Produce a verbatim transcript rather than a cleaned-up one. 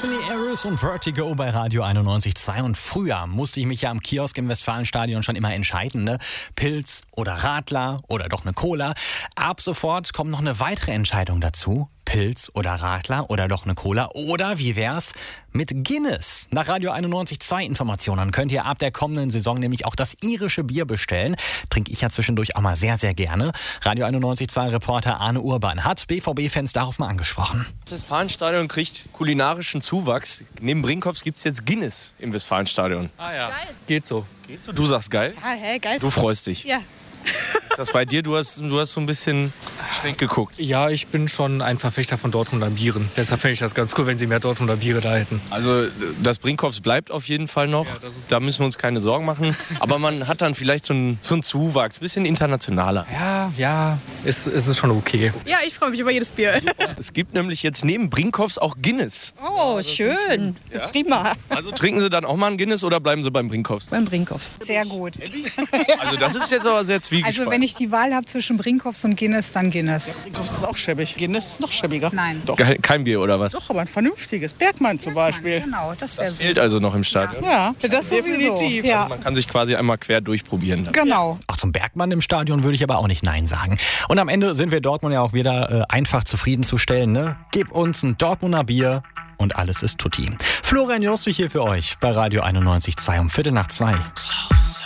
Tiffany Harris und Vertigo bei Radio einundneunzig Komma zwei. Und früher musste ich mich ja am Kiosk im Westfalenstadion schon immer entscheiden, ne? Pilz oder Radler oder doch eine Cola. Ab sofort kommt noch eine weitere Entscheidung dazu. Pilz oder Radler oder doch eine Cola. Oder wie wär's mit Guinness? Nach Radio einundneunzig Komma zwei Informationen könnt ihr ab der kommenden Saison nämlich auch das irische Bier bestellen. Trinke ich ja zwischendurch auch mal sehr, sehr gerne. Radio einundneunzig Komma zwei Reporter Arne Urban hat B V B-Fans darauf mal angesprochen. Das Westfalenstadion kriegt kulinarischen Zuwachs. Neben Brinkhoffs gibt es jetzt Guinness im Westfalenstadion. Ah ja, Geil. geht so. Geht so? Du sagst geil? Ah, hä, geil. Du freust dich. Ja. Ist das bei dir? Du hast, du hast so ein bisschen schräg geguckt. Ja, ich bin schon ein Verfechter von Dortmunder Bieren. Deshalb fände ich das ganz cool, wenn sie mehr Dortmunder Biere da hätten. Also das Brinkhoffs bleibt auf jeden Fall noch. Ja, das ist da müssen wir uns keine Sorgen machen. Aber man hat dann vielleicht so einen, so einen Zuwachs, ein bisschen internationaler. Ja, ja, ist, ist es schon okay. Ja, ich freue mich über jedes Bier. Es gibt nämlich jetzt neben Brinkhoffs auch Guinness. Oh, schön. Ja? Prima. Also trinken Sie dann auch mal ein Guinness oder bleiben Sie beim Brinkhoffs? Beim Brinkhoffs. Sehr gut. Also das ist jetzt aber sehr zwiegespalten. Also wenn ich die Wahl habe zwischen Brinkhoffs und Guinness, dann Guinness. Brinkhoffs ist auch schäbig. Guinness ist noch schäbiger. Nein. Doch. Kein, kein Bier oder was? Doch, aber ein vernünftiges. Bergmann zum Beispiel. Genau, das wäre Das so. fehlt also noch im Stadion. Ja, Das sowieso. definitiv. Ja, Man kann sich quasi einmal quer durchprobieren. Dann. genau. Auch zum Bergmann im Stadion würde ich aber auch nicht Nein sagen. Und am Ende sind wir Dortmund ja auch wieder äh, einfach zufriedenzustellen. Ne? Gib uns ein Dortmunder Bier und alles ist tutti. Florian Jost hier für euch bei Radio einundneunzig Komma zwei um Viertel nach zwei.